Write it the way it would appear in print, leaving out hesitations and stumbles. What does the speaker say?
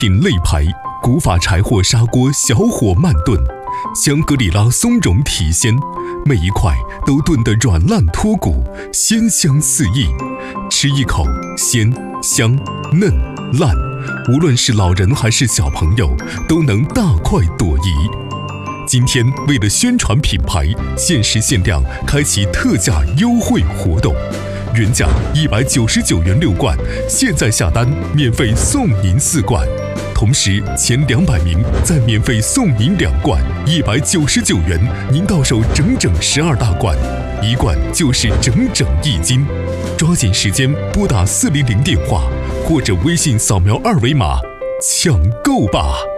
顶肋排，古法柴火砂锅小火慢炖，香格里拉松茸体鲜，每一块都炖得软烂脱骨，鲜香四溢。吃一口，鲜、香、嫩、烂，无论是老人还是小朋友，都能大快朵颐。今天为了宣传品牌，限时限量开启特价优惠活动，原价199元6罐，现在下单免费送您4罐，同时前200名再免费送您2罐，199元您到手整整12大罐，1罐就是整整1斤。抓紧时间拨打400电话，或者微信扫描2维码抢购吧。